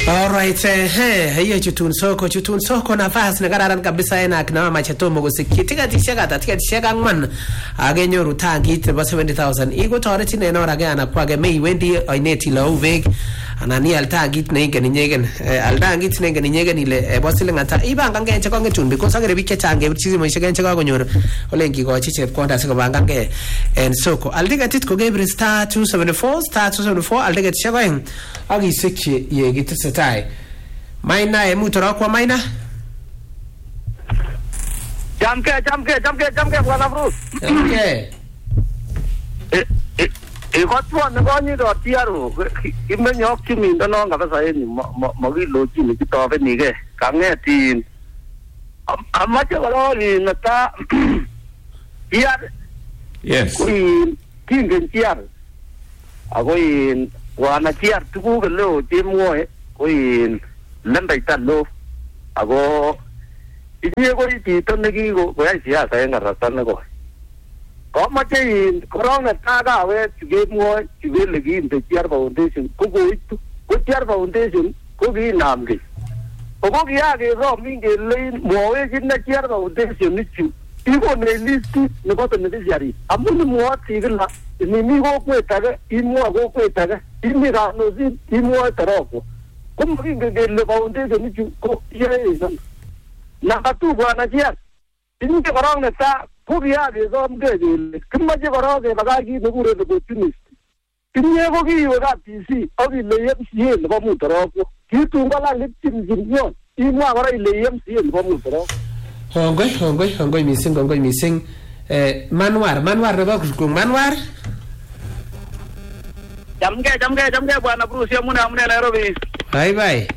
Alright, hiyo chutun soko nafasi nekararan kabisa ena akina machetomo kusikki tiketishek ata tiketishek angwan akenyoru tangit nebo 70,000 iko toretin en or age anan ko age meiwendi oinet ile ou beek anan ial tangit neingen inyegen al tangit neingen inyegen ile bo siling ata ibangange chekongetun because agere biik chechang kebirchi simoishek en chekakonyor olen kikochi chepkonda sikobangange en soko al tiketit ko kebir star 274 al tiketishek oeng akisikyi yekitesetai Maina emutoro kwa Maina Jamke bwana Bruce. Okay. Ikotwa ngoni do tiaru imenyo kimi ndono ngabasa yeni magilo kimi kitobe nige kangetin amache baroli nata tiar. Yes. Kingen tiar agoin wana tiar tugu leo timwoe koin lenda italo ago inye ko itito nekiko koyai siasa en karatan neko komache in korong netagawe tugemwoe tugele kinde tiar foundation kokoitu ko tiar foundation ko kinamge ogo kiyage ro mingelein mwoe kinne tiar foundation nichu iko ne list nebo beneficiary amun mwoe tigla ni kokwetake imwoe kokwetake imi kanozin imwoe taroko kumukingele foundation nichu ko yeye namba 2 bwana jian inje korong neta kubiyage zomge gele kimache korong kebagaki nekure opportunist inye ko kiwe ka PC akile MCA nebo Mutoroko kitun kolal lipchimjinyon imwa kora ile MCA nebo Mutoroko hongoi mising Manwar nebo Kurkung Manwar jamge bwana Bruce amune Nairobi bye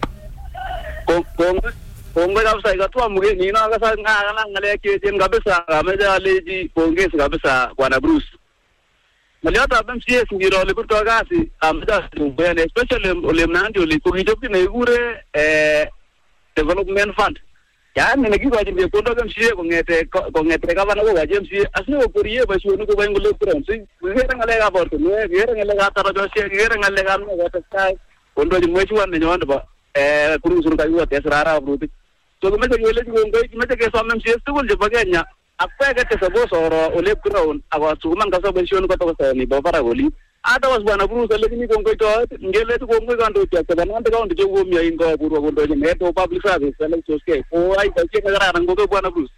Kongo kabisa ikatoa mgeni na kasa ngale keten kabisa ameja leji pongezi kabisa bwana Bruce. Maliota MCS ngiro likutoa kasi ameja tumbene especially ulemnandi ulikujijopi na igure development fund. Yaani nekiko ajimbe kondo MCS kongete gavana ko MCS asio kuriye basho nuko bangule kuransi. Ngere ngale ka borto ngere ngale ka tarajoshi ngere ngale ka ngata sai kondo jimwechi wan nyondo ba kurusuru kayo tesrara bruti. So kumete yole ngoi kumete ke so MCS tugul je bagenya apega te sabo soro ole ground awa suman kaso bension ko to ni bobara goli ada was bwana Bruce lekini ngoi to ngele to ngoi kando te bana ande kaunti je wo mi ingo buru gondo je meto public service ele choske o ai ta che ngara ngo bwana Bruce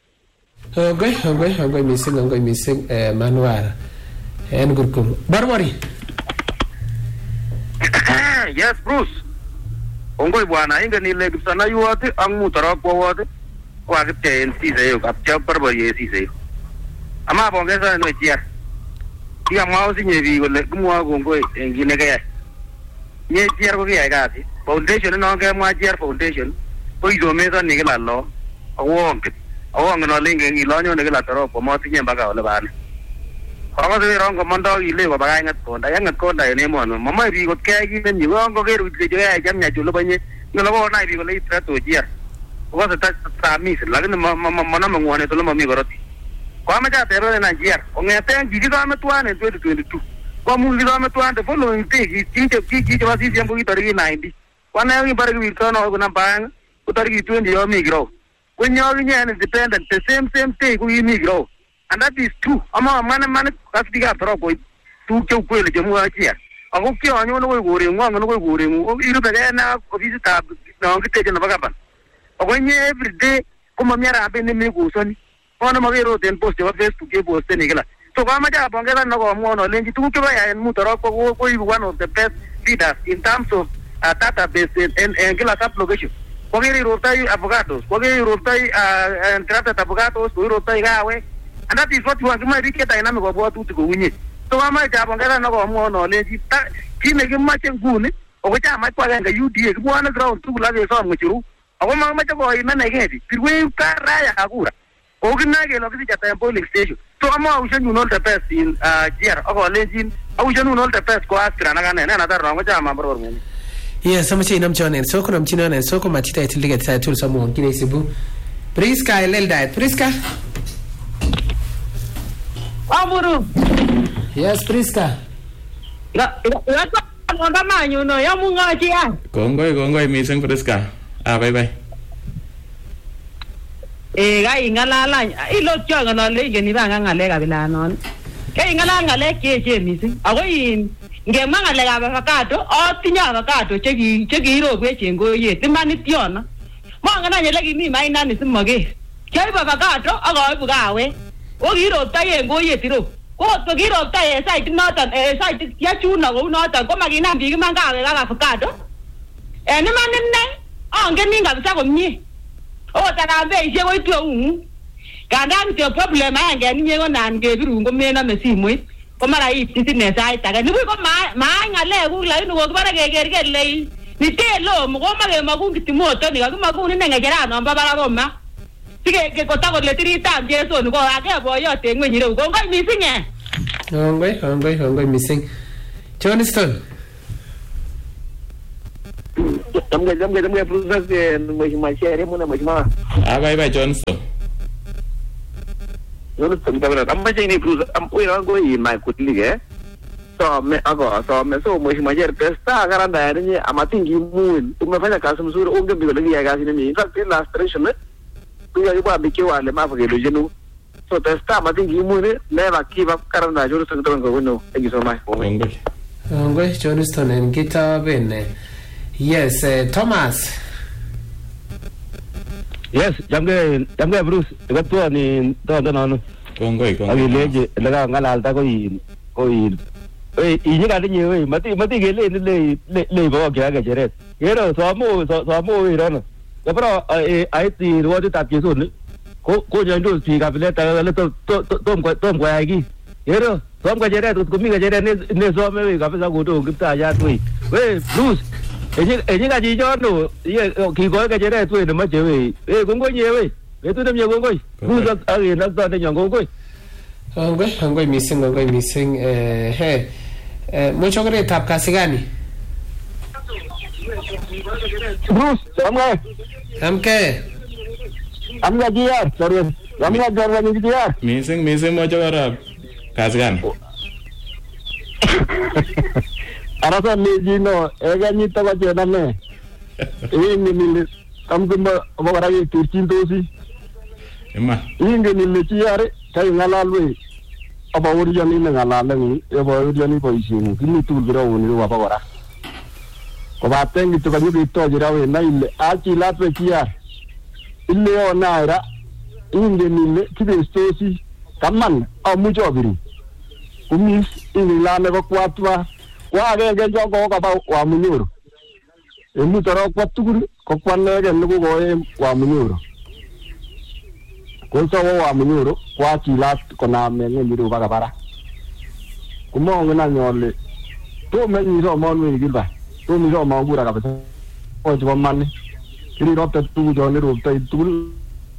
ngoi mising Manwar en Kurkung Barwari. Yes Bruce Ongoi bwana ingeni le sana yuwate ang Mutoroko wote kwa kite NC yo kapcha parbo yesi se ama bongeza no chia dia mao sinyevi gole kumwa gongoi engine ke nye chia ko ke gasi foundation no ke mwa chia foundation ko izo meza ni kala lo awong no linge ngilonyo ne kala Toroko mo tinye mbaga ole bana Kama se rongo mondo ile ko baga ngat konda ne mo no mama bi ko ke gi men yo ngo ke ru ke ya jamnya julo banye no ko na bi ko le trato jia ko se ta mis la ne mo na mo ne to lo mi goroti ko ma ja te ro na jia o ngete gi ga ma tuane 2022 ko mu gi ga ma tuane following te gi wa si sembo gi tori 90 ko na gi bar gi to no ko na bang ko tori 20 yo mi gro ko nyo gi ne independent the same te ko yi mi gro. And that is true. Ama man kasdiga Toroko tu ke kwele je mu achia. Ako ki anyo no go re ngwa no go re mu. Iru bega na visita na ngite na bagaban. Ako nye every day kuma miara abe ne me go soni. Ona magero ten post wa Facebook ke post ne gala. So kama ja bongeza no go mu no lenji tu ke ba ya mu Toroko ko one of the best leaders in terms of database and gala application. Ko geri rotai avocados, ko geri rotai trata avocados, ko rotai gawe. And that is what you want to make dynamic of what to go win. So I might have on no more knowledge. Kine ge much ngune o ga ma kwa nga UDA go on ground to la ge so mchiru o ma ma ko ina na ge we ka raya agura o ga na ge lo ge ta polling station so ama u shenu no the best in year o legend u shenu no the best ko astra na ga na ta ro ga ma bro mo yes sama che nam chonen so ko nam chinonen so ko ma chita itiliga ta tul so mo kine sibu Priska Elda Priska Amuru. Yes, Priska. Ngomba manyu no ya mungachi ya. Kongoi mising Priska. Bye bye. Gai ngalala ilot cho ngalale ngeni ba ngale kabila non. Kai ngale ke mising. Ako ngemwa ngale avocado otinya avocado chekiro kwe chengo ye timanit yona. Mangana nyele kimi maina ni simoge. Kai avocado agoibu gawe. Ogiro taye ngo ye tiro. Ko to giro taye site noton site ya chuna go noton ko magina bigi manga ga avocado. Ni manne angeni ngabisa komnye. Tanabe ise wo tu Kandang the problem ngeni nyego nan ge biru ngo mena mesimo. Ko mara itine site aga ni ko ma ngale ku la ni go bara ge le. Ni telo mo mage magungi timoto ni ga magungi ne ngera no baba Roma. Sige ko ta ko le trita Jesu ni ko ake boyo te ngwe ko ngai misinge. Ngoi missing. Johnston. Jamge process ke share mo na majma. Bye Johnston. Johnston tabra amma chini process am oi ran go yi mai kutli ge. So me so mo share testa garanda ni amatingi mun. Tumefanya kazi mzuri unge bigo lagi ya kazi ni. In fact illustration kuya yuba bikiwa le mafage do jenu. So testa amatingi mun never give up karanda Johnston tabra go no. Thank you so much. Ngoi Johnston en kita bene. Yes, Thomas. Yes, jamge Bruce. Gatua ni no. Kongoi. Abi leje laga ngala alta ko ini ga ni we mati ge le bo ga jeret. Yero so mo iron. Ya pero ai ti ro ti tap jesu ni. Ko nyandu ti ga bile ta le tom ko ai gi. Yero tom ga jeret ko mi ga jeret ne so me ga pa go do gipta ya tui. We Bruce Eji ga ji jo no ye ki go ga jere tu ne ma je we gong go ye we tu dem ye gong go bu ga ari na da de gong go ngoi missing mo chokre tap kasigani Bruce amga dia sorry amga jarwa ni dia missing mo chokra kasigani Arasa Mijino, Egani Tavajana. In Kamguma Varagi 15 dosi. In the Nichiare, Kayangalaway, about Uriani and Alalang, about Uriani position, give me 2 grow in Wavara. About 10 to Kayu Tojira, Nile, Archie Latvia, in Leo Naira, in the Nile, Kibi Stosi, Kaman, or Mujobiri. Umis in the land of Quatwa. Wa ga jogo ka ba wa munyuru emu toro kwatuguru ko kwanne ga nugo go wa munyuru ko so wa munyuru kwa tilat ko na me ngiru ba bara kuma ngana nyole to me ni so mo ni gilba to mi so mo gura ka ba ko jo man kiri ropta tu jo ne ropta tu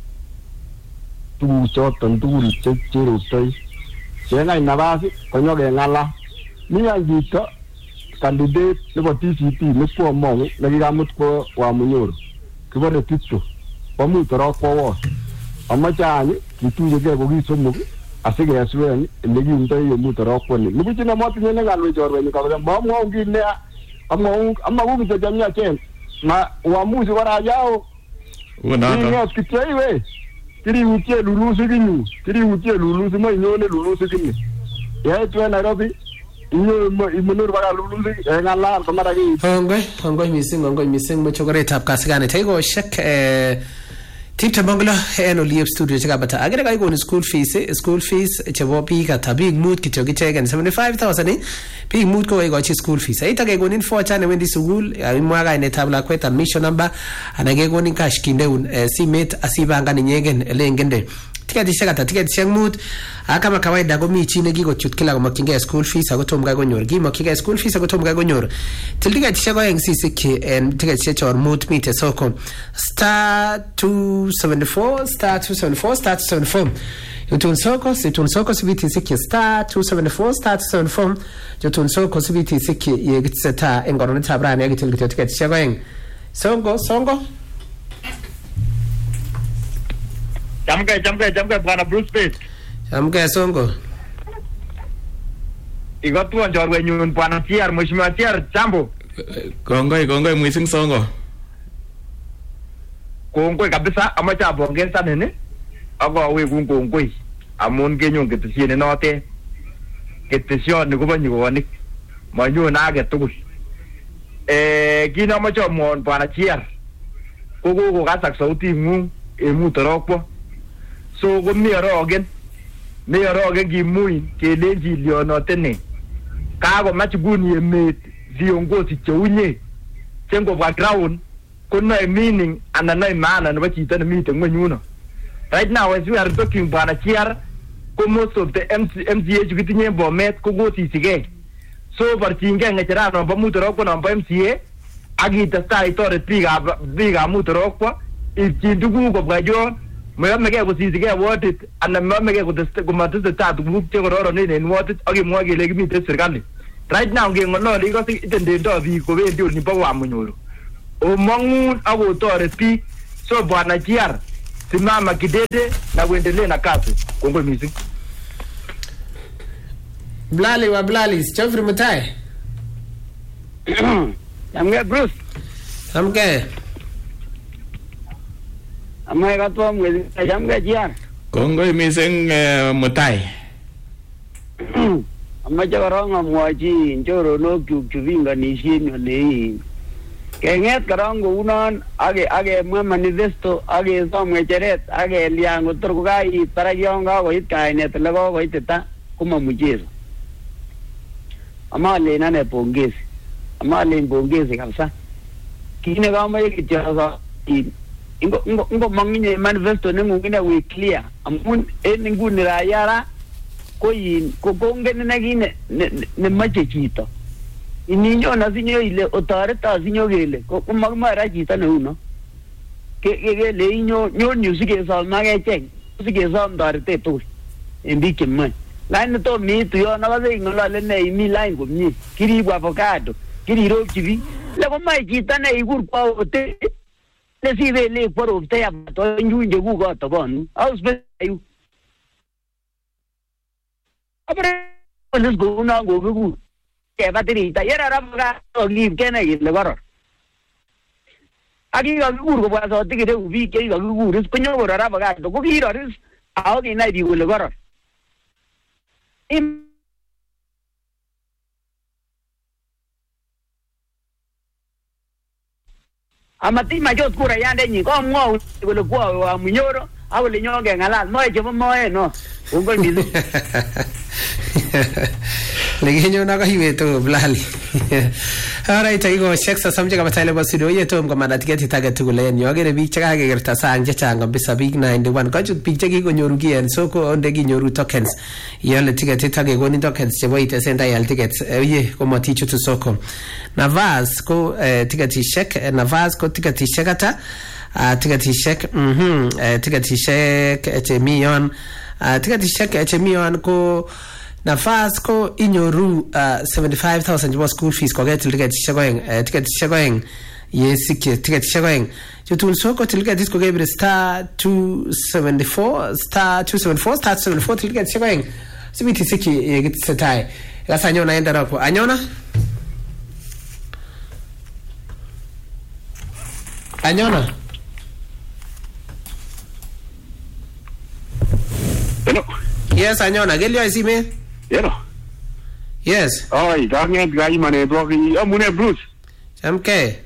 so tan tu ri che ropta ye ngai na ba si ko nyoge ngala ni angito candidate le TCP le po mo le gigamut ko wa munyoro kibo de titto wa mu toro ko wo amachani kituje ke go gisomo asige asweni le gi ntai yo mu toro ko ni lubi na mo tinye nga lo jorwe ni ka ba mo ngi ne amma go gi jamnya ken na wa mu si wara yao una ni kitei we kiri utie lulu sigini mo nyone lulu sigini ya tu na robi imunur baga lulu ngala kamara gi ngoi missing mo chokore tap kasigane tego shek Tita Bangla eno live studio chaka bata agere kai go school fees chebo pika tabig mood kityo gichegen 75,000 big mood ko go school fees ita ke go nin for chane wendi school imwaga ine tabla kweta admission number anage go nin cash kindeun simet asibanga ni nyegen elengende tiketi sheng mood kama kawaida go mi chine gigo chut kila go makinge school fees agotom ga go nyor gi makinge school fees agotom ga go nyor tildiga tishego eng sisiki en tiketi chor mood mite soko star 274 Yotun soko sibiti siki star 274 star 274 Yotun soko sibiti siki yegitseta engorone tabrani yagitil gityo tiketi shego eng songo Jamke bwana Bruce Pitt. Jamke songo. Ikotwon chorwenyun Bwana Chiar, Mheshimiwa Chiar, jambo. Kongoi mwising Songo. Kongoi kabisa, amache apongezan akawekun kongoi amun kenyon ketesiet nenotet. Ketesioni kobo nyikonik, manyone age tugul. Kit namache amwaun Bwana Chiar, ko kokokasak sauting'ung en Mutorokwo. So komi orogen kimuin kelenji lionotene. Kakomach nguni emet viongozi cheunye chengobwa ground konoe meaning anan noe maana nebo chito nemiten ngweny yuno. Right now as we are talking Bwana Chiar, ko most of the MCA chukitinye en Bomet ko kosisigei. So barchingei ng'echeran nombo Mutorokwo nombo MCA ak itestai itoret biikab Mutorokwo ipchin tuguk kobwa yon mayomegei kosisigei wardit anan mayomegei komatestai tuguk chekororonen en wardit ak imwoe kele kimiten serikali. Right now ngeng'ololi ikose itendendoi biik kobendi olin bo Wamunyoru. Omong'un ak otoret biik. So Bwana Chiar, simama kidete na uendelee na kazi. Kongoi missing. Blali wa Blali, Geoffrey Mutai. Samge Bruce. Samge. Amai katwa mwezi Samge Chiar. Kongoi missing Mutai. Amache korong amwochi nchoronok chuk chuvinganisien olein. Keng'et korong kounon akemwa manifesto akesom ng'echeret akelian kotor kokait barak yon kakoit kainet ole kokoitita komamuchezo. Amalen ane pongezi kabisa. Kit nekamache kityo ingomong inye manifesto neng'ung ine we clear amun en nguni rayara kongen ine kit nemoche chito. Ininyon asinyo ile otoreta asinyo kele komakimoe ra chito neuno. Kele inyon yu sikesom akechek sikesom toretet tugul en biik chemoe. Lain netom miitu yon akase ing'olole ne imi lain komie kiribu avocado kirirokyi biik le komoe chito neikur kwa ote nesibele kworokto yabatonjun chekuk otokonu auspeyu apore polis kounon kokikur keba tirita yerara avocado kiib kenai kele koror ak kikakikur kobwa sotikireu biik chekikakikuris konyokoror avocado ko kiroris ako kinai biik kole koror. Amatimach ot kurayandenyin komwoun kole kwowe Wamunyoro ak kole nyon keng'alal moe chebo moet no. Kongoi missing. Lekinyon akaiwet Blali. Alright, aikoshek sosom chekabata ile bo studio yetom komanda tiketit age tugul en yu. Akere biik chekakekerta sang chechang kabisa biik 91. Kochut biik chekikonyoru ki en soko onde kinyoru tokens. Iole tiketit akekonin tokens chebo itesen ial tickets. Oye komotichutu soko. Navas ko tiketishek. Navas ko tiketishek ata. Tiketishek chemi yon. Tiketishek chemi yon ko nafas ko inyoru 75,000 chebo school fees koketil tiketishek oeng tiketishek oeng yesikye tiketishek oeng chutun soko tiketit kokebire *274 tiketishek oeng sibiti sikyi yekitesetai kasa anyona enda rako anyona Hello. Yes anyona gelio isime Hello. Yes. Oi, ganget gai manetwoki amune Bruce. Chamke.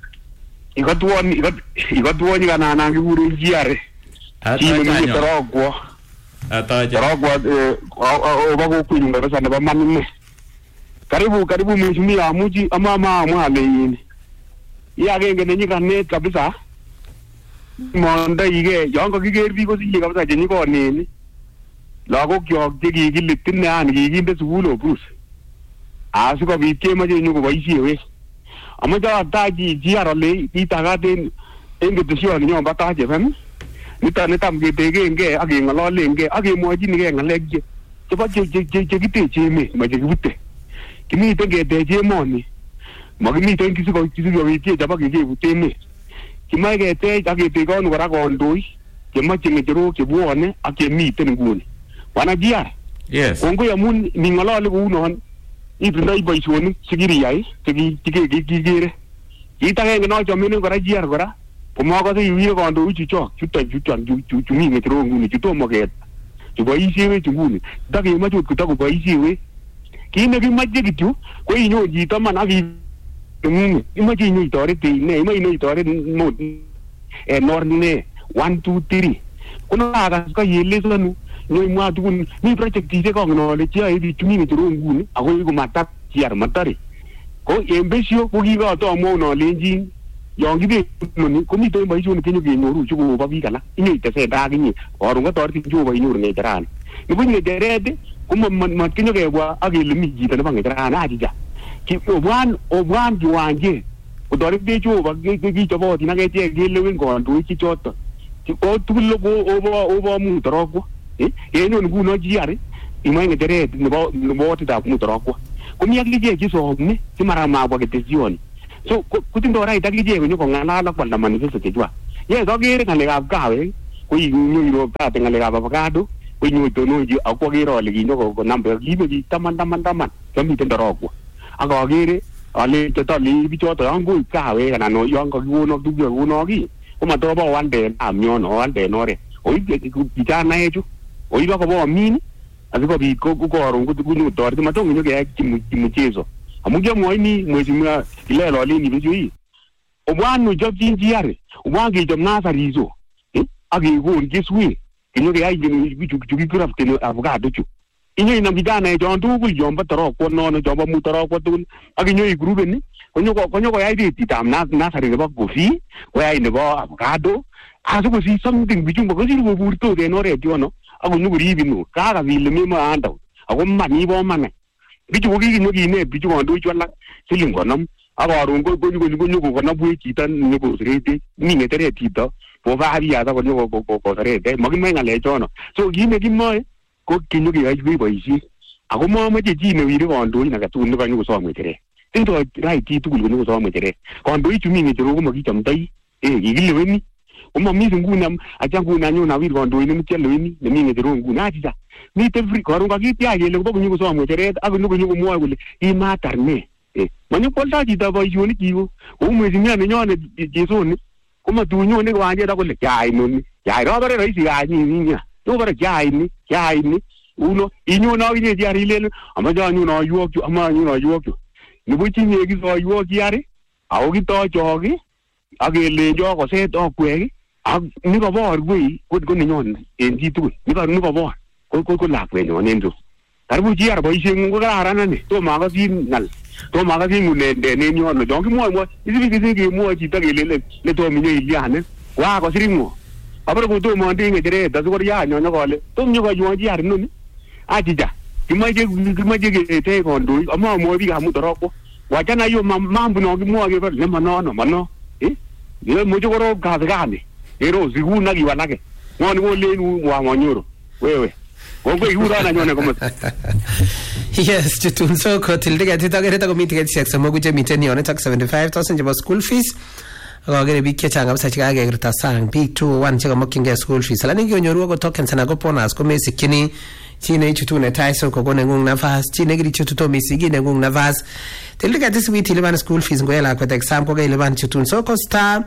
Ikotwon kanana kikuren Chiar. Torokwo. Torokwo obo kokwenyun kabisa nebo man ine. Karibu mheshimiwa amuchi amwa alein. Ye agenge nenyikanet kabisa. Mondoike yon kakiker biik kosinye kabisa chenyikonen. Lagokyok chekikilit inean kikinde sukul Bruce. Asikobit kemoche nyokoboisie wech. Amoche atachi Chiar ole itagat en ketesioni nyon bo Taach FM. Nitam ketekengei ak keng'ololengei ak kemwochinigei ng'alek chebo chekiteche emet ma chekibute. Kimiten ketech emoni. Makimiten kisikobit kechobok kebut emet. Kimoe ketech ak ketekonu kora kondoik chemoche ng'echerok chebwone ak chemiten nguni. Bwana Chiar. Yes. Kongoi amun ning'olole kounon itindoi boisionik chekiriyai chekikere kiit agenge nochomenen kora GR kora komakase iwire kandoik chuton chumi ng'echerok nguni chutomo ket chuboisiewech nguni takemoche ot kotakoboisiewech kiit nekimache kityo ko inyon chito man ak ng'ung'u imache inyon itoret ne imache inyon itoret en or ne 1 2 3 kunakas kayelesonu nyoimwa tugun mi projectisiek kong'ole cheyoe biik chumi ng'echerok nguni ako iku matak GR matare ko en besio ko kikoto amwaun alenjin yon kibetuni komiten boisionik kenyoru chekobo biik alak inyo itesentai ak inye karon kotoretin Jehova inyoru ng'echerani nibuch ng'echeret ko matkinyo kebwa ak kele mi chito nebo ng'echerani achicha obwan kiwanje kotoretech Jehova kichobotin ak echek kelewen kandoik chechoton ko tugul obo mutorokwo yenyon nguno GR imwa ng'echeret nebo otitab mutorokwo komi ak ichek chesomne chemara mabwa ketesioni so kutindo right ak ichek konyo kong'alal ak kwalda manifesto chechwak yes akere ng'alekab kawek ko inyoirobtate ng'alekab avocado ko inyoitononji ak akere ale kinyo konambe kiibe biik taman chomiten torokwo ak akere ale chetole bichoto yon koib kawek anan yon kakikonok tuguk chekokonok kii komatobo owalde amyon owalde en oret oib bichanaechu oib akobo amin asikobit kokoron kotoret matongo nyo keyai mchezo amu kiamwoini mheshimiwa Kilele aleni besho hii obwan ochopchin GR obwan kechop nasariso ak kekon keswek kinyo keyai chukikraften avocado chu inyo inam kijanaechon tugul chombo torokwo nono chombo mutorokwo tugul ak inyo igrupeni konyo koyai betitab nasari nebo coffee koyai nebo avocado asikosich something bichumbo kosir koburtos en oret yono ak konyo koribin kakakile memo handout ako man ibo man bichu ko kikinyo kinet bichu kandoichu alak siling 50 ak karon konyo kokonobwech chito nyokosirete mi ng'echeret chito po kabiasa konyo koserete makimoe ng'alechono so kiit nekimoe ko kinyo keyochi boisiet ako mamoche chi newire kandoin age tugul nekanyo kosom ng'echeret tindoi right chi tugul konyo kosom ng'echeret kandoichu mi ng'echerok komakichomtoi kikileweni komami nguni acha nguni anyon awir kandoinik kialeweni nemi ng'echerok nguni achicha miten free karon kakitiach kele kobo konyo kosom ng'echeret ak konyo komwoe kole imatar ne manyo kwoldo chito boisionik chiko kou mheshimiwa nenyonet chesoni komatunyone kiwanjet akole kyainoni robore rahisi kanyinya tobore kyaini uno inyone akinye GR ilele amache anyone ayuokchu nibuch inye kisoywok GR ako kitochok ak kelenjo koset okwek ak nikobor wei ko nenyon en chitugul nikobor ko lakwenyon en yu karibu GR boisieng'ung ko kararan ane tomo akasin ng'al tomo akasin ng'ulenden en yono chon kimwoe isibikisi kemwoe chito kelele netomo inyo ilianen kokakosirin ng'o abore kotomo ande ng'echeret asikoryan nyonyo kole tom nyokoywon GR inoni achicha kimoche ketech kandoik amamwoe biikab mutorokwo wachana hiyo mambo no kimwoe kebore nemano moche korop kazi gani ero siguna kiwalake ng'oni kolen wang'onyoro wewe kongoi kurana nyone komot yes chutun soko til tiketit akere takomi tiketisiek somoku chemiten yonet ak 75,000 chebo school fees akakere biik chechang kabisa chekakekirta sang biik 201 chekamokyingei school fees alani kikonyoru akot tokens anan ko bonus komesikyini chi neichutu netai soko ko neng'ung nafas chi nekirichutu tomo isiki neng'ung nafas til tiketit sibit ilipan school fees ngoyai lakwet exam ko keilipan chutun soko star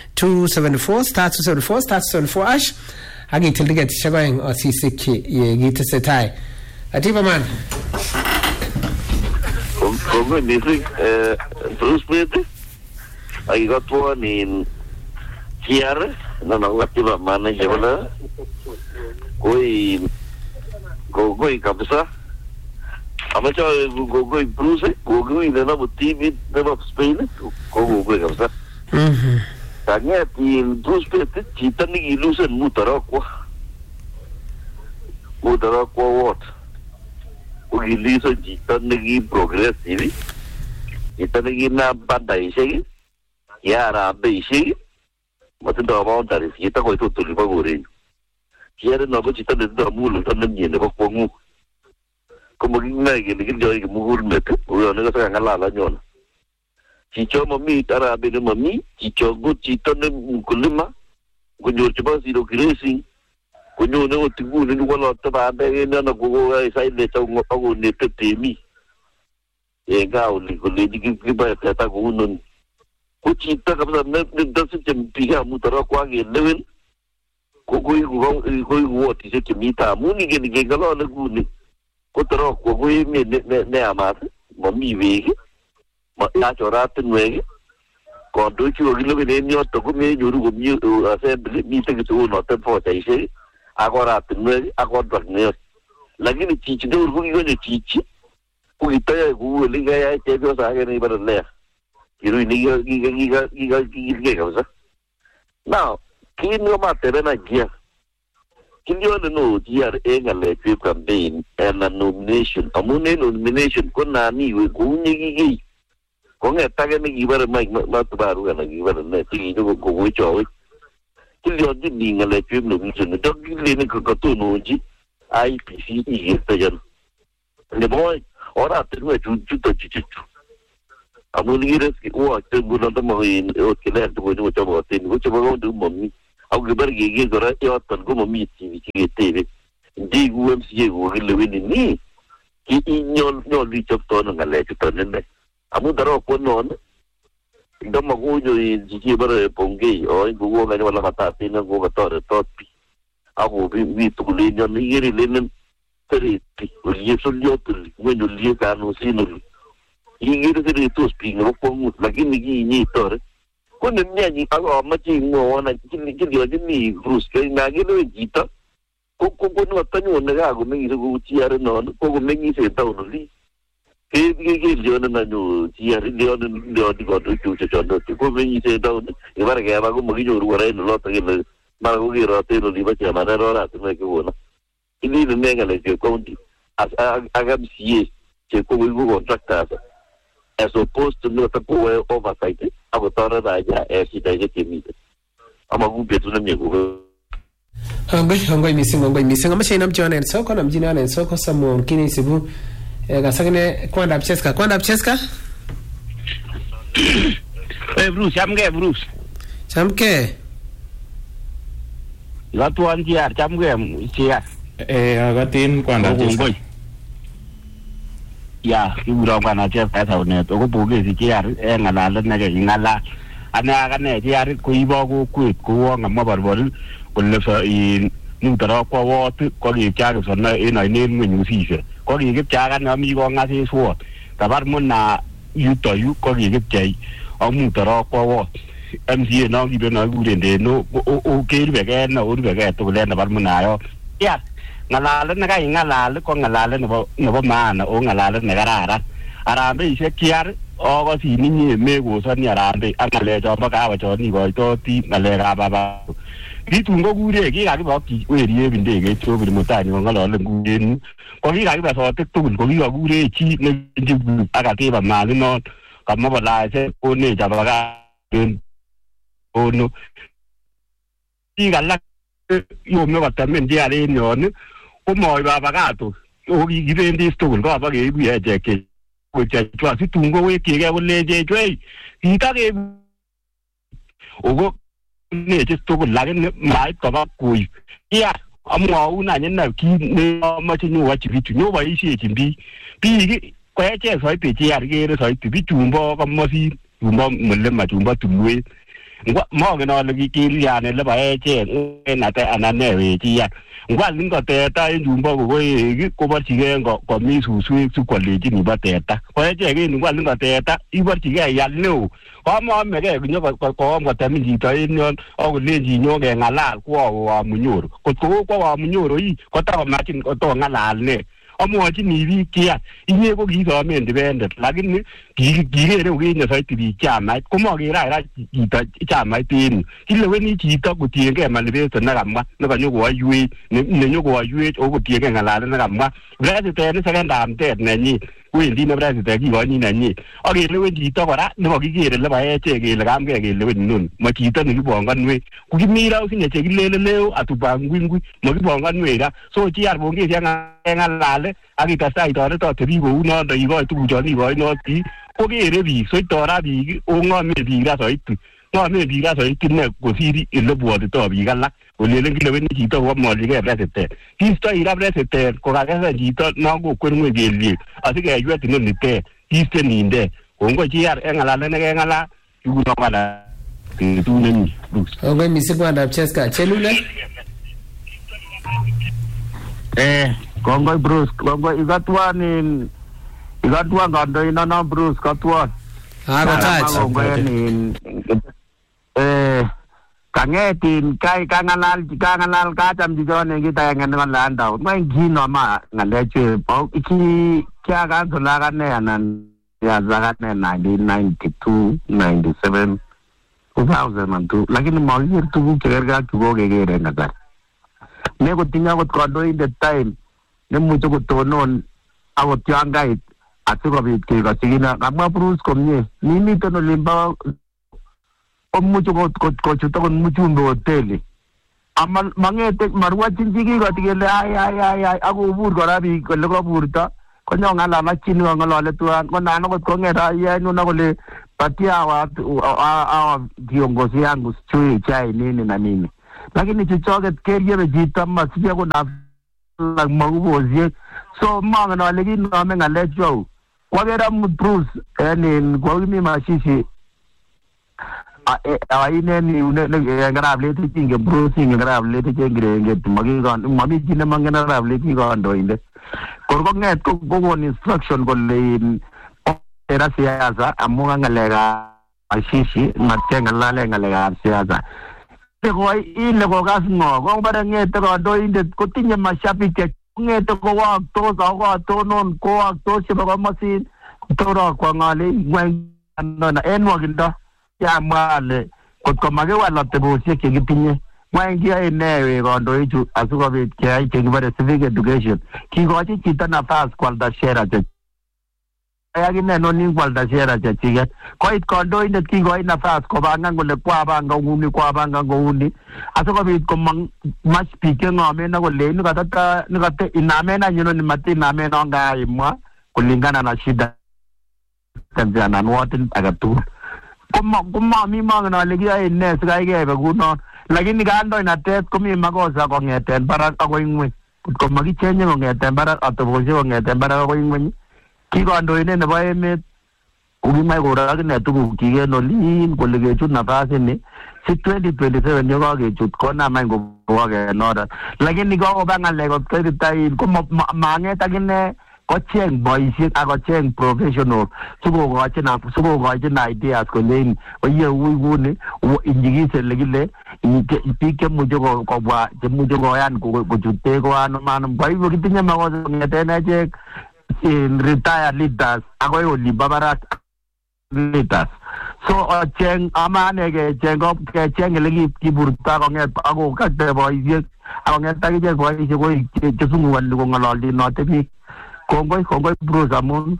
274 ash ak itil tiketisiek oeng asisikyi yekitesetai atiba man Kongo mising Bruce Pitt akikotwo nin GR nono atiba man jebala koi kabisa amacho koi Bruce koi neno team nebo Spain koi kabisa kanya tin Bruce Pitt chita nikilusen mutorokwo what ukiliso chita niki progressive chita niki na badaisheki yara beishi matindo boundaries chita koi tutuli pa gorenyo kiyari nako chita netindo mulu tanda mnyene pa kwangu como kingai kile kimugul mete uyo nika saka ngalala nyona chicho mami tarabe ni mami chicho go chito ne mkulima kunyor chiba zero grazing kunyo ne otigu ne wala tabande ne na go sai le taw ngo ne tetemi ega oli kole kiba tata ko unon ko chita kabisa ndasi chempiga mutara kwa ngelewen ko woti se chemita muni ge galo le guni ko taro ko me amat mami wege ma ya chorat nwege ko do chu gilo ge ne to ko me nyuru ko mi assembly mi te to no te po tai se agora nwege agora ne lakini chichi do ko ge chichi ko ita ko le ga ya te ko sa ge ni bar le kiru ni giga kausa now kino matere na gia kinyo no gia engale trip campaign and a nomination amune nomination kuna ni we kunyi gigi ko ngeta ge ni gibar mai matubaru na gibar na tingi ko we chowe kinyo di ngale trip nomination do gili ni ko to no ji IPC istajan le boy ora tenwe chu amuliras ki o tengulo to mo in o kile to go to mo tin go to mo do mommi au gibar gege gora yo tan go mommi ti ki tebe ndi gu mc go le wini ni ki nyol li chop to ngale to ne amu daro ko non do mo go yo ji bar ponge o go ga wala mata tin go to pi abu bi to le nyon ni yiri le tere ti o li so yo to mo li ka no sino ingir de to speak no pongu lakini ni tore kuna nyani ago machi ngo na kini ni Bruce ke ngagilo jita ko no tanyo na go mengi go tiare no ko mengi se ta no li ke yo na no tiare yo di go to chu ko mengi se ta no e bara ga ba go mo yo ru ra no lo ta ke ma go ro te no li ba che ma ro ra te me ke wona ili de menga le ke county agam sie che ko go contractor as opposed to not a oversight abotara daja daja kimite amagu betu na mego ngoi missing amashe nam jona en soko nam jina en soko samo kini sibu ga sagene kwanda pcheska Bruce chamge la tu anjiar chamge chia agatin kwanda pcheska ya iburo kana chef kasa ne to ko buge si kiar ngala na ge ngala ana ga ne kiar ku ibo ku ku ngam barbol kulle fa in nutara ko wot ko gi cha so na ina ne mun si se ko gi ge cha ga na mi go nga si so ta bar mun na yu to yu ko gi ge chai o nutara ko wot mc no gi be na gu de no o ke be ge na o be ge to le na bar mun na yo ya ngala na ga ngala ko ngala no ba mana o ngala na garara arambe ise kiar o go si ni me go so ni arambe angale jo ba ka ba jo ni go to ti ngale ga ba ki tungo gure ki ga ki ba ki we ri e binde ge to bi mutani ngalo le gure ko ki ga ki ba so te tun ko ki ga gure chi ne ji aga ke ba ma no ka mo ba la se ko ne ja ba ga o no ki ga la yo me ba tamen dia le no ko moi ba gato o gi rendi sto ko ba ge bi e je ke ko je twa si tungo we ke ga le je jwe ti ta ge o go ne je sto ko la ge mai ko ba ku ya amwa una nyen na ki ne ma chi nyu wa chi tu nyu ba i si chi bi gi ko e je so pe ji ya ge re so bi tumbo ko mo si tumbo mo le ma tumbo tumwe ngwa mo ge no le ki ri ya ne le ba e je na te anane we ji ya ngwa lingo teta njumba go ko ba chige ko mi su ko le ji ni ba teta ko je ge ngwa lingo teta I ba chige ya no ko mo me ge nyo ko mo ta mi ji ta nyo o le ji nyo ge ngala ko wa munyoro ko wa munyoro I ko ta ma chin ko to ngala ne o mo ji ni bi kia I ko gi so me independent lakini gi ge re ge nyo sai ti cha mai ko mo ge ra ji ta cha mai tin ki le we ni ji ta ko ti ge ma le be na ga ma na ga nyo go yui ne nyo go yui o ko ti ge ngala na ga ma re te ne sa ga dam te ne ni we ndi na re te gi go ni na ni o ge le we ji ta ko ra no gi ge le ba e che ge le ga ge le we nun ma ji ta ni bo ngan we ku gi mi ra si ne che gi le atu ba ngwi mo gi bo ngan we ra so ji ar bo ge ya ngala le agi ta sai to te bi go no da I go tu jo ni go no ti ko ge re bi so to ra bi o ngo me bi ra so itu no me bi ra so itu ne go si ri le bo de to bi ga la o le le we ni ji to wo mo ge re te ti sto I ra re te ko ga ga ji to no go ko nwe ge li a ti ge yu ti no ni te Eastern inde kongo jiar engala ne ngala yuno kala tunen Ongoi mising kwandap Cheska Chelule. Kongo Bruce kongo igatwan gando ina Bruce katwan. Touch. Kangetin kai kanganal kacham jijone kita ngan daw ngai gino ma ngaleche pau iki kya kan tulaga ne anan ya zagat ne 1992 97 2002 lakini mawir tu kerga tugo gegere nagar ne ko tinga ko kodo in the time ne mucho ko tonon awo tiangai atuko bit ke ko tigina kama Bruce komye nini to no limba mucho ko chuto con mucho hotel amal mangete marwa chinjigi ko tigele ay ago bur ko rabi ko le ko burta ko nyonga la chini ngolo le tuan ko nano ko ngera ya no na ko le patia wa viongozi yangu chui chai nini na nini lakini chichoke kerie bejita masije ko na la magubozie so manga no le gino amenga le jo kwa vera Bruce eni kwa mi mashishi aine ni ngarable ti tinge Bruce ngarable ti ngere magi jine mangena ngarable ti gondo inde korgo nget ko won instruction ko le era siasa amunga ngalega ashishi matenga lale ngalega siasa ko ile ko gas no ko bara nget ko do inde ko tinye mashabiki nget ko wa to za ko to non ko to se ba masin to ro ko ngale ngwen na enwa ginda ya male ko mage wala tebosie ke gitinye mwangia enewe gondo ichu asuko bit ke ai ke bare civic education ki gochi chita nafas kwalda shera che ayagi ne no ni kwalda shera che chiget ko it kondo inde ki goi nafas ko banga ngole kwa banga nguni asuko bit ko mas pike ngame na gole ni kata iname na nyuno ni mati name no nga imwa kulingana na shida tanzania nwatin agatu kuma mi magna legia ines gaige be guno lakini gando inatet kumi makosa ko ngeten barak ako ingwe ko magichenye ko ngeten barak atoboje ko ngeten barak ako ingwe ki gando ine ne ba emet ugimai ko ra ne tugu ki no lin ko lege chut nafasi ni si 2027 yo ga chut ko na mai ko wa ge no da lakini ko ba ngale ko tai ko mange tagine ko cheng boyship ako cheng professional sugo ko chena ideas ko len oye uiguni injigise legile pike mujo ko ba je mujo ko yan ko jute ko an man bai bo kitinya ma ko ngetena je in retire leaders ako yo libabara leaders so cheng amane ge cheng legi kiburta ko nget ako ka de boyship ako ngeta ge boyship ko je sungu wan ko ngalali no te Kongoi Bruce amun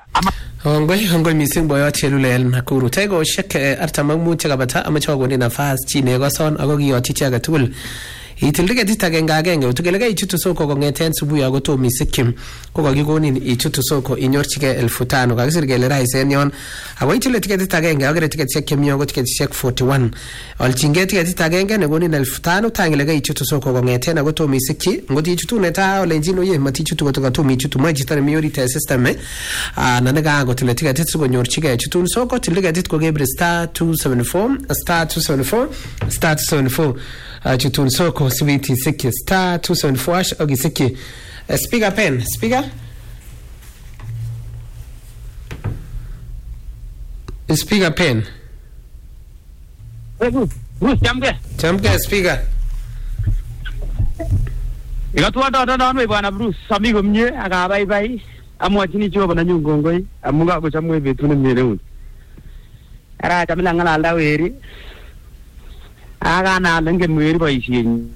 Hongoi mising boyo Chelule el Nakuru tego shek artamang mu chagabata amacho gondi nafas chine go son ago gi oti chaga tul itildige ditagenge agenge utugelega ichutu soko ko ngeten subu ya goto misikim ko go gigoni ichutu soko inyorchike 1500 kagisirgele raisen yon ago itile ticket ditagenge agere ticket check kemyo go ticket check 41 olchinge ticket ditagenge ne goni 1500 tangilega ichutu soko ko ngeten ago to misiki ngoti ichutu neta olenjino ye mati ichutu go to michutu majitare miyorite system nanaga go tile ticket tsugo nyorchike ichutu soko tilige ditko gebre star 274 chutun soko sibiti siki star 274 ogi siki speaker pen speaker pen Bruce chamke speaker ikatwa da we bwana Bruce amigo mnye aka bye amwachini choba na nyungongoi amuga ko chamwe betune meleun ara chamila ngala ndaweri aga na lenge mweri boisien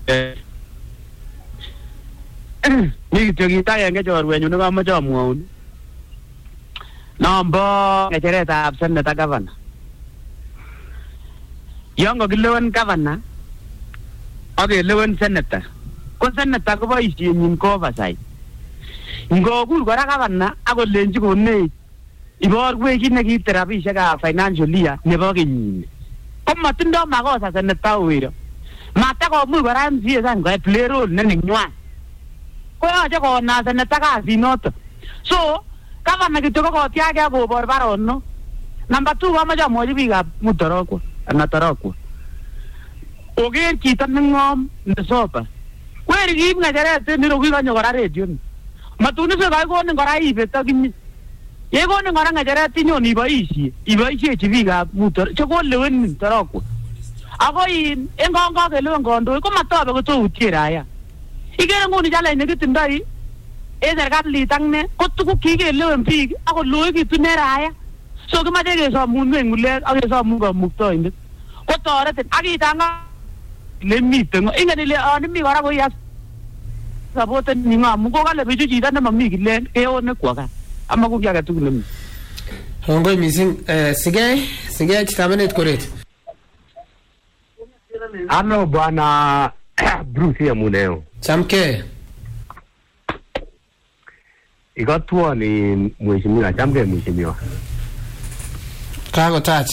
ni togita yenge jorwenyu ne ba majo muon nombo ngechereta absent ta governor yongo gilewen governor age lewen senator ko senator ko boisien nin ko basai ngogul gora governor ago lenji ko ne ibor weki ne ki therapy ka financial year nebo kenyini matindo makosa seneta wiro mata ko mu bara MCA san ko play role ne nywan ko ya ko na seneta ka sinoto so Gavana kityo ko kotiage kobor baronno. Number 2 komoche amwochi biikab Mutorokwo anan Torokwo. Oker chito neng'om nesoba. Weri kiib ng'echeret en ireu kikonyo kora redio ni. Matun kokonin kora ibet akinye. Yekonin kora ng'echeret inyon iboisiechi biikab Mutorokwo chekolewenin Torokwo. Ako en kelewen kandoik komatobe kotoutien raia. Ikere nguni challenge nekitindoi en serikalit ak ne ko tuguk kikelewen biik ako loekitu ne raia. So kimache kesomun ng'ulek ak kesomun kamuktoindet. Kotoretin ak itanga lemiten ingen ile mi kora koyas sapoten ni ngamu ko kale bichu chito nemami kilen keone kwa ka ama ko kiage tugul nemi. Hongoi missing sige chitamenet koret. Ano bwana Bruce ya muneo. Chamke. Ikatwa ni mheshimiwa chamke mheshimiwa. Kago touch.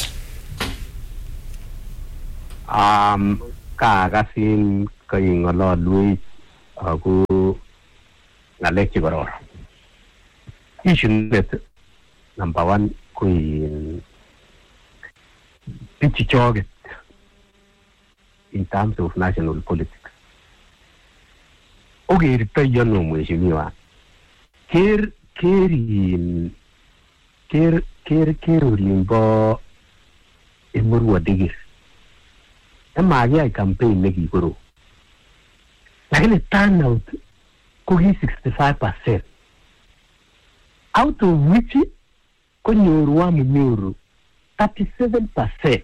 Kakasin kayingololwech ako ngalek chekororon. Issue number 1 ko pichichoget in terms of national politics. Okay, ritayono mheshimiwa. Ker ulimbo Emurua Digir. Emagiyai campaign nekikoro. Lakini turnout ko 65%. Out of which konyoru amunyoru 37%.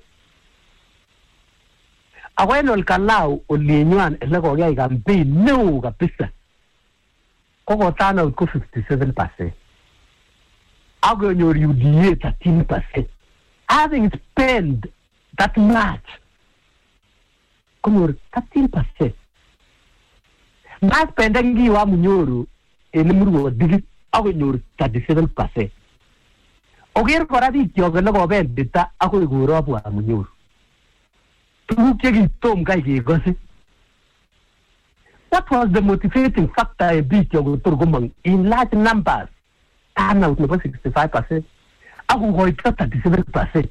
Awenol kalau olinywan ele kokiyai campaign neo kabisa. Koko turnout ko 57%. Agonyor UDA 13%. Having spent that much, konyor 13%. Mas pendengi wa munyoru Emurua Digir agonyor 37%. Oger kora biik chokele kobendita akoi korobu amunyoru. Tuguk chekitom kai kekose. What was the motivating factor in biik chokotor komong in large numbers? Turnout nebo 65%. Ako koito 37%.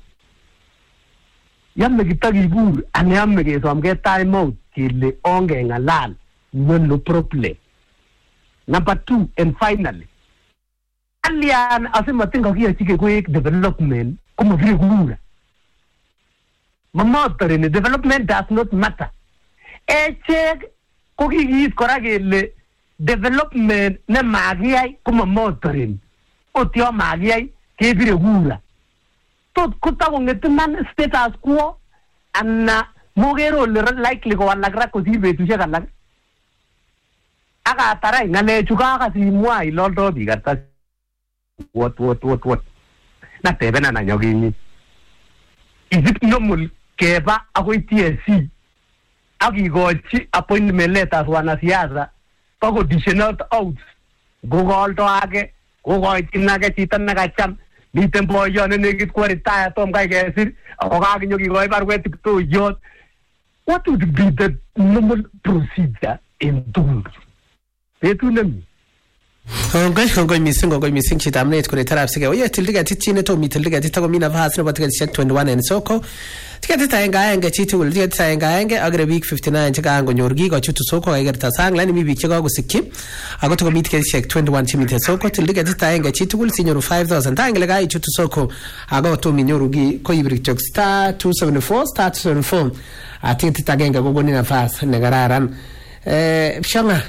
Yame kitakibur ane yame kesomke time out kele onge ngalal no problem. Number 2 and finally. Alian asimatinga kiyochike koek development komavire kura. Mamotorini development does not matter. Echek ko kikiit kora kele development ne makiyai komamotorini. Otyo makiyai kebire kura. Tot kotagong'etunan status quo anna mogero le likely ko walak kosir betusiek alak. Akatarai ng'alechu kakasimwa iloldo biik kartas. What. Natebena na nyoginyi. Is it normal keba akoi TSC akikochi appointment letters wanasiasa pakodishenot out gokoldo age kokochin age chito nekacham miten boyot nenekit kwo retire tom kai kesir ako kakinyokikoi barwet kiptoiyot. What would be the normal procedure in tugul betut nemi? Hongoi missing chitamnet kore tarap sige. Oye tildiga tichine to mitildiga titago mina vas no batka 21 en soko. Tikati taenga chitu tikati taenga agre week 59 chika ango nyorgi go chutu soko aiger tasang lani mi bichego go sikki. Ago to meet ke check 21 chimite soko tildiga taenga chitu gul sinyoru 5000 taenga ga chutu soko ago to minyorugi ko ibrik chok star 274 atikati tagenga go goni nafas negararan shanga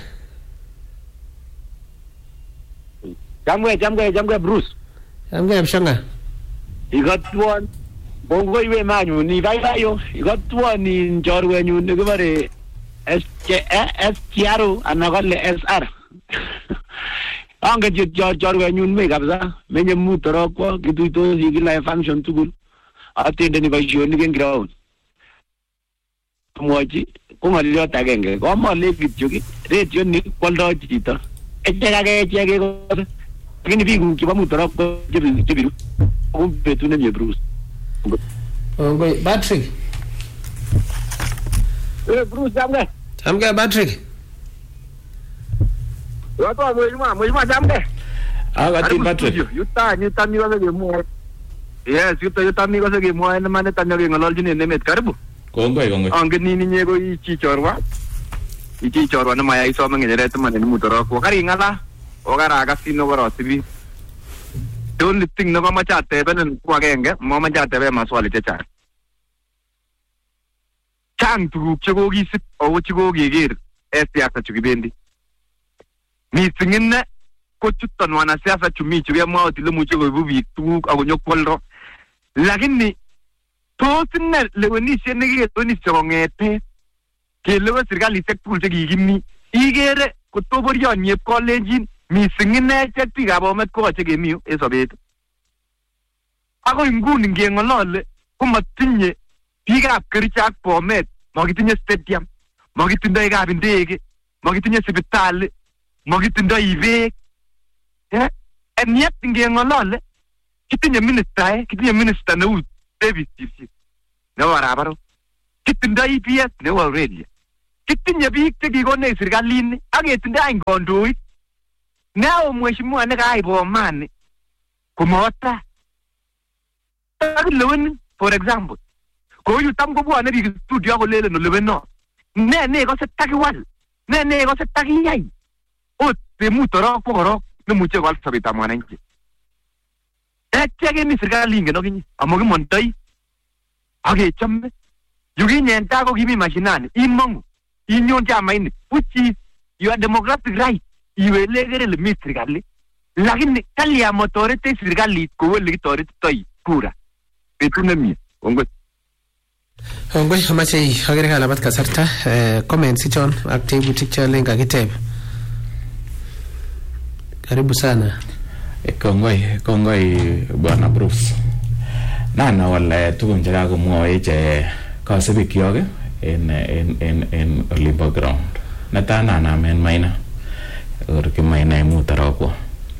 Jamwe Bruce. Jamwe mshanga. Ikatwon bongo iwe manyu ni baibayo. Ikatwon ni njorwe nyu nikibare SKR anakole SR. Ange jorwe nyu me kabisa. Menye Mutorokwo kituitosi kila function tugul. Atende ni boisionik en ground. Mwochi kong'oliot agenge. Komole kityo radio ni kwoldo chito. Echeke ko lakini biku kiba Mutorokwo chebiru kumbetu nemye Bruce. Ngoi Patrick. Bruce jamge. Jamge Patrick. Wato mheshimiwa jamge. Agatin Patrick. Yutan ni kase kemwoe. Yes, yutan ni kase kemwoe ne mane tanyo keng'ololjin en emet. Karibu. Kongoi. Angen nini nye ko ichi chorwa. Ichi chorwa ne maya isome ng'echeret man en mutorokwo. Karing'ala okarakas no korosibi. The only thing ne komoche ateben ko agenge, momoche ateben maswali chechang. Chang tuguk chekokisip ako chekokeker siasa chu kibendi. Mising inne ko chuton wanasiasa chu mi chu kemwa ot ile muche koibu biik tuguk ako nyokwoldo. Lakini tos inne lewenisiet nekikewenisye kong'ete kelewen serkalisiek tugul chekikimi ikere kotoborionye kolenjin mising inne chek biikab Bomet koyoche kemi en sobet. Akoi nguni ngeng'olole komatinye biikab Kericho ak Bomet, makitinye stadium, makitindoi kapindege, makitinye sipitali, makitindoi beek. En yet ngeng'olole kitinye minister neu David Chipchip nebo Barabarok, kitindoi PS nebo Aurelia, kitinye biik chekikonech serkalini ak ketindoi any kandoik. Neo mheshimiwa nekaib Bomani komota akileweni, for example, kou tam kobwone biik studio kolelen oleweno ne kose takiwal, ne kose takiyai ot Mutorok ko korok nemuche kowal sobetab mwananchi. Kemi serikali ingen okinye amu kimondoi akechome. Yukinye en taa ko kimi mashinani imong'u inyon chamaini which is your democratic right iwe lekere le mi serikali, lakini kalya motorete serikalit kou ole kitoretitoi kura betut nemie. Kongoi amache agere kalabat kasarta comments ichon ak tebutik cholen kakiteb. Karibu sana. Kongoi Bwana Bruce. Nana wala tugun chekakomwowech kasibikyok en Olimpo ground. Natana namen Maina or kimaina Mutorokwo.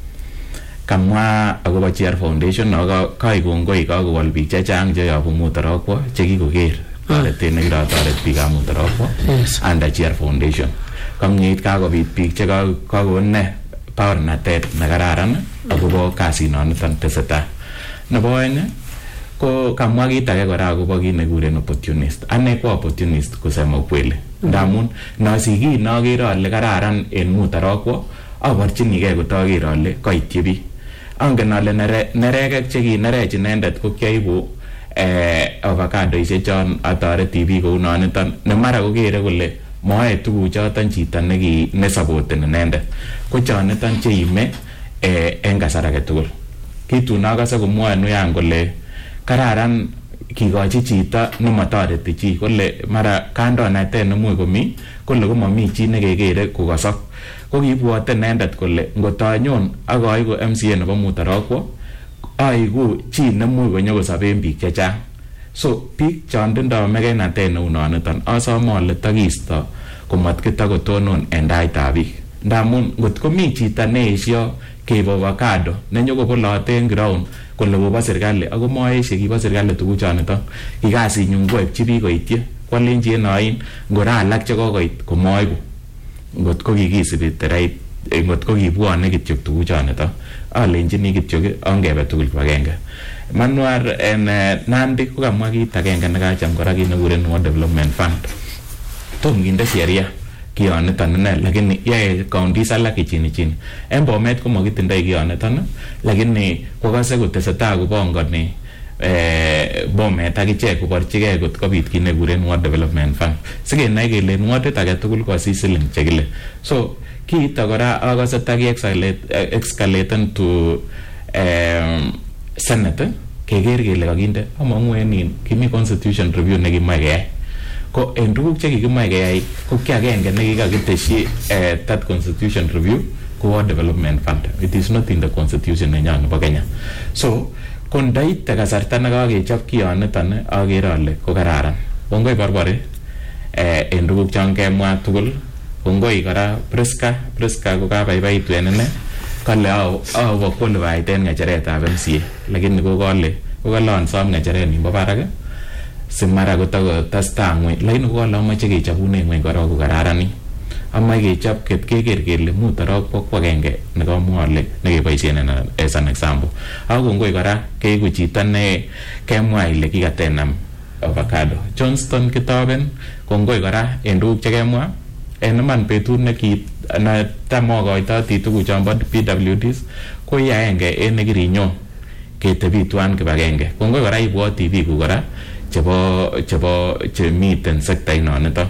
Kamwa akobo Cheer Foundation kaikongoi kakowal biik chechang cheyobu Mutorokwo chekikoker toretet nekitoret biikab Mutorokwo under Cheer Foundation. Kong'et kakobit biik chekakone baornatet nekararan akobo kasinoniton tesetai. Nebo oeng ko kamwa kit age kora akobo kit nekikuren opportunist. Ane ko opportunist kusema ukweli. Ndamun nasiki nokere ale kararan en Mutorokwo aborchinigei kotoker ale koityi biik. Angen ale nerekek chekinerech inendet ko kiaibu avocadoisiek chon atoreti biik kou noniton ne mara kokere kole moe tuguchoton chito nesapoten inendet ko choniton cheime en kasar age tugul. Kitun akase komwoe nuyan kole kararan kikochi chito nematoreti chi, kole mara kandoinatet nemuch komi kole komami chi nekekere kokosok. Ko kiibwote inendet kole ngotanyon ak aiku MCA nebo Mutorokwo aiku chi nemuch konyokosoben biik chechang. So biik chon tindoi mekeinatet neu noniton asome ale takisto komatkitakotonon en taitab biik. Ndamun ngot komi chito neesio keib avocado nenyokobolote en ground kole kobo serikali ako moeshe kibo serikali tuguchoniton, kikasinyun koibchi biik koityi kwalenji en oin ngora alak chekokoit komoibu ngot ko kikisibi terait, ngot ko kibwone kityok tuguchoniton alenjini kityok angebe tugul kibagenge. Manuar en Nandi ko kamwa kit agenge nekacham kora kit nekikuren World Development Fund. Tom kinde sheria kiyoniton ine lakini yae counties alak chini. En Bomet ko makitindoi kiyoniton lakini kokase kotesetai kopongoni Bomet akichek koborchigei kot kobit kit nekikuren World Development Fund. Sikenai kele wardit age tugul kosich siling chekile. So kiito kora akase escalaten to Senate keker kele kakinde among'u en kimi constitution review nekimoe keyai. Ko en tuguk chekikimoe keyai ko kiagenge nekikakiteshi that constitution review ko World Development Fund. It is not in the constitution nenyon nebo Kenya. So ko ndaite kasarta nekakechop kiyoniton akere ale ko kararan. Kongoi Barbari en tuguk chon kemwa tugul. Kongoi kora Priska ko kabaibaitu en ine kale awo qualified en ng'echeretab MCA lakini kokalon som ng'echeret nimbo barak si mara kotako testa ng'weny lakini kokale amache kechobune ng'weny korok kokararanit ama kechop keker kele mutarok ko agenge nekamwa ale nekeboisien as an example. Ako kongoi kora keiku chito ne kemwa ile kikatenam avocado. Johnston Kitoben kongoi kora en tuguk chekemwa en iman betut na tam okoitoti tuguk chombo PWDs ko aenge en nekirinyo ketebi tuan kibagenge. Kongoi kora ibwoti biik kora chebo chemiten sekta inonito.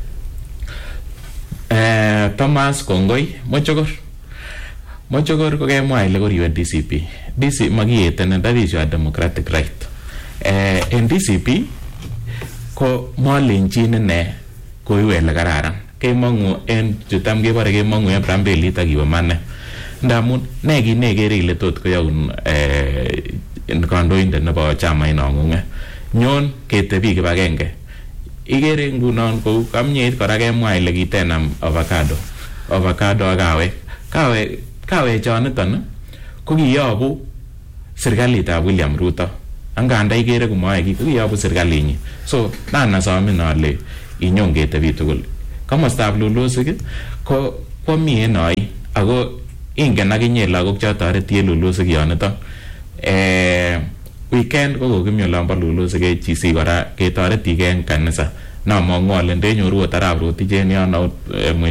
Thomas kongoi Mochokor ko kemwa ile koriwe DCP. DC makiyeten that is your democratic right. En DCP ko malenjin ine koiwe le kararan. Kemongu en chutam kebore kemongu en Brambelit ak iwe mane. Ndamun ne kinekere ile tot koyaun kandoindet nebo chama inong'ung'e. Nyon ketebi kibagenge. Igere ngunon kou kamnyeit kora kemwa ile kitenam avocado ak kawek choniton ko kiyobu serikalitab William Ruto. Anganda igere komoe ko kiyobu serikalinyi. So nasomin ale inyon ketebi tugul. Komostab Lulosik ko mi enoi ako ingen akinye lagok chotoreti Lulosik yonito. Weekend ko kokimi olombo Lulosik HGC kora ketoretige en kanisa. Namong'u ale ndenyoru Arap Rotich en yon